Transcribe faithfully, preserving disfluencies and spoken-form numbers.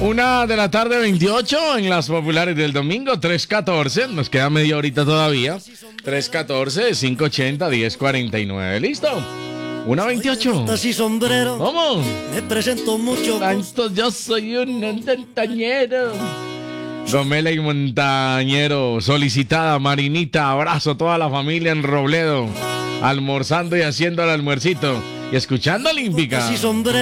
Una de la tarde, veintiocho, en las populares del domingo, tres catorce. Nos queda media horita todavía. tres catorce, cinco ochenta, diez cuarenta y nueve. ¿Listo? una veintiocho. ¿Cómo? Me presento mucho. Tanto yo soy un montañero. Gomela y Montañero, solicitada, Marinita, abrazo a toda la familia en Robledo, almorzando y haciendo el almuercito y escuchando Olímpica.